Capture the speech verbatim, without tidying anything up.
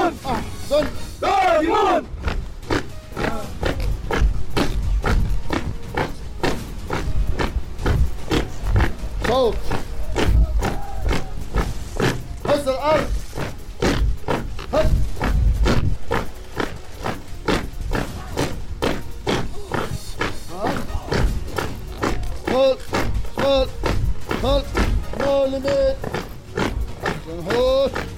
دائما أحسن دائما. صوت هز الأرض هز خل خل خل نو ليميت أحسن هوش